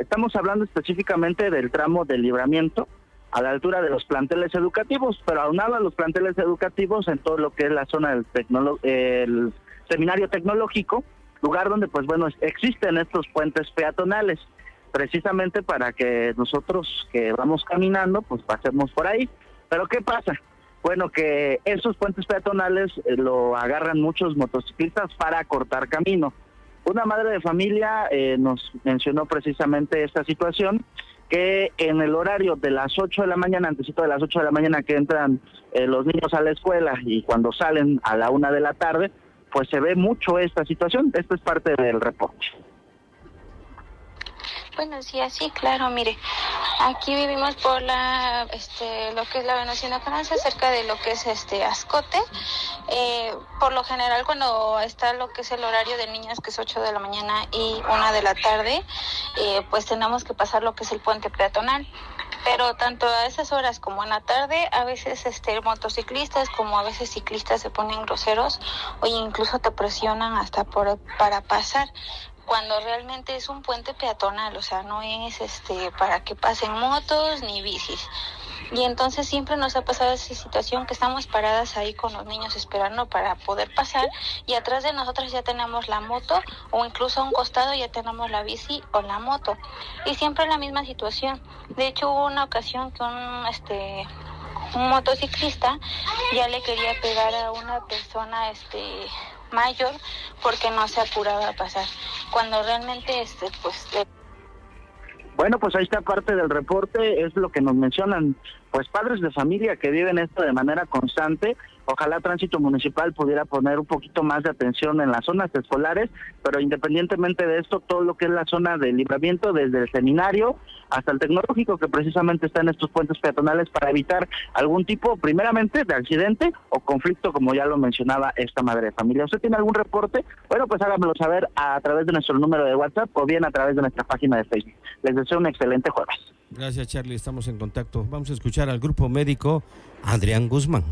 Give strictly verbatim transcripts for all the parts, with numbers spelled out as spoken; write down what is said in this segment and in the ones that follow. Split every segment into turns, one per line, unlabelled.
estamos hablando específicamente del tramo del Libramiento, a la altura de los planteles educativos, pero aunado a los planteles educativos en todo lo que es la zona del tecnolo- el seminario tecnológico, lugar donde pues bueno existen estos puentes peatonales, precisamente para que nosotros que vamos caminando pues pasemos por ahí. Pero ¿qué pasa? Bueno, que esos puentes peatonales eh, lo agarran muchos motociclistas para cortar camino. Una madre de familia eh, nos mencionó precisamente esta situación, que en el horario de las ocho de la mañana, antesito de las ocho de la mañana que entran eh, los niños a la escuela y cuando salen a la una de la tarde, pues se ve mucho esta situación. Esto es parte del reporte.
Buenos días, sí, claro, mire, aquí vivimos por la, este, lo que es la Venustiano Carranza, cerca de lo que es este Ascote. Eh, por lo general, cuando está lo que es el horario de niños, que es ocho de la mañana y una de la tarde, eh, pues tenemos que pasar lo que es el puente peatonal. Pero tanto a esas horas como en la tarde, a veces este motociclistas como a veces ciclistas se ponen groseros o incluso te presionan hasta por para pasar, cuando realmente es un puente peatonal, o sea, no es este para que pasen motos ni bicis. Y entonces siempre nos ha pasado esa situación que estamos paradas ahí con los niños esperando para poder pasar y atrás de nosotros ya tenemos la moto o incluso a un costado ya tenemos la bici o la moto. Y siempre la misma situación. De hecho hubo una ocasión que un este un motociclista ya le quería pegar a una persona este mayor porque no se apuraba a pasar. Cuando realmente este pues de...
Bueno, pues ahí está parte del reporte, es lo que nos mencionan, pues padres de familia que viven esto de manera constante. Ojalá Tránsito Municipal pudiera poner un poquito más de atención en las zonas escolares, pero independientemente de esto, todo lo que es la zona del Libramiento, desde el seminario hasta el tecnológico, que precisamente está en estos puentes peatonales para evitar algún tipo, primeramente, de accidente o conflicto, como ya lo mencionaba esta madre de familia. ¿Usted tiene algún reporte? Bueno, pues háganmelo saber a través de nuestro número de WhatsApp o bien a través de nuestra página de Facebook. Les deseo un excelente jueves.
Gracias, Charlie, estamos en contacto. Vamos a escuchar al grupo médico Adrián Guzmán.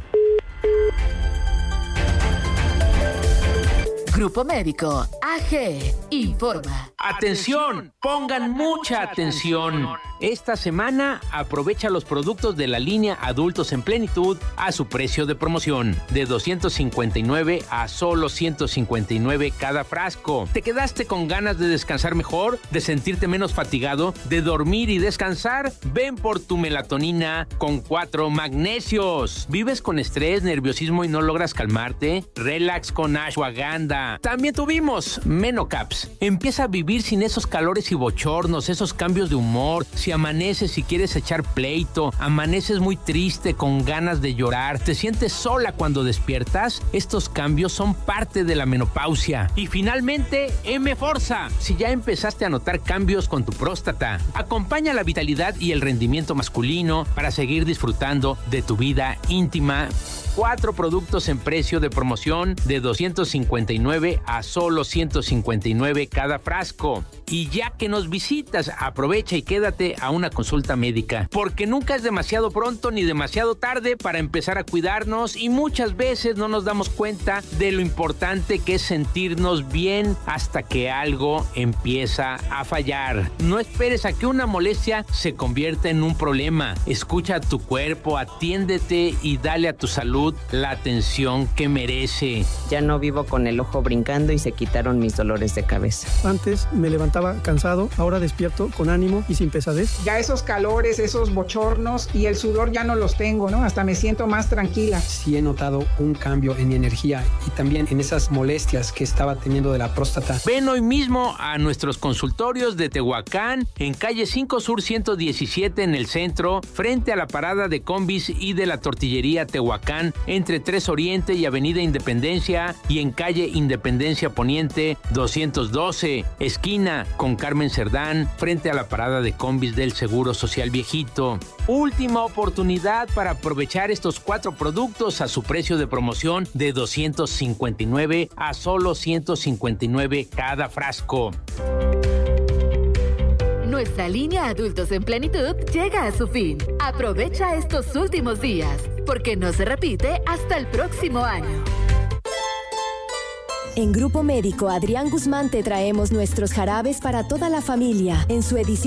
Grupo Médico A G informa.
Atención, pongan mucha atención. Esta semana aprovecha los productos de la línea Adultos en Plenitud a su precio de promoción, de doscientos cincuenta y nueve a solo ciento cincuenta y nueve cada frasco. ¿Te quedaste con ganas de descansar mejor, de sentirte menos fatigado, de dormir y descansar? Ven por tu melatonina con cuatro magnesios. ¿Vives con estrés, nerviosismo y no logras calmarte? Relax con ashwagandha. También tuvimos Menocaps. Empieza a vivir sin esos calores y bochornos, esos cambios de humor. Si amaneces y quieres echar pleito, amaneces muy triste, con ganas de llorar, te sientes sola cuando despiertas, estos cambios son parte de la menopausia. Y finalmente, M-Forza. Si ya empezaste a notar cambios con tu próstata, acompaña la vitalidad y el rendimiento masculino para seguir disfrutando de tu vida íntima. Cuatro productos en precio de promoción de doscientos cincuenta y nueve a solo ciento cincuenta y nueve cada frasco. Y ya que nos visitas, aprovecha y quédate a una consulta médica, porque nunca es demasiado pronto ni demasiado tarde para empezar a cuidarnos y muchas veces no nos damos cuenta de lo importante que es sentirnos bien hasta que algo empieza a fallar. No esperes a que una molestia se convierta en un problema. Escucha a tu cuerpo, atiéndete y dale a tu salud la atención que merece.
Ya no vivo con el ojo brincando y se quitaron mis dolores de cabeza.
Antes me levantaba cansado, ahora despierto con ánimo y sin pesadez.
Ya esos calores, esos bochornos y el sudor ya no los tengo, ¿no? Hasta me siento más tranquila.
Sí he notado un cambio en mi energía y también en esas molestias que estaba teniendo de la próstata.
Ven hoy mismo a nuestros consultorios de Tehuacán, en calle cinco Sur ciento diecisiete en el centro, frente a la parada de combis y de la tortillería Tehuacán, entre tres Oriente y avenida Independencia, y en calle Independencia Poniente doscientos doce, esquina con Carmen Cerdán, frente a la parada de combis del Seguro Social Viejito. Última oportunidad para aprovechar estos cuatro productos a su precio de promoción de doscientos cincuenta y nueve a solo ciento cincuenta y nueve cada frasco.
Nuestra línea Adultos en Plenitud llega a su fin. Aprovecha estos últimos días, porque no se repite hasta el próximo año.
En Grupo Médico Adrián Guzmán te traemos nuestros jarabes para toda la familia en su edición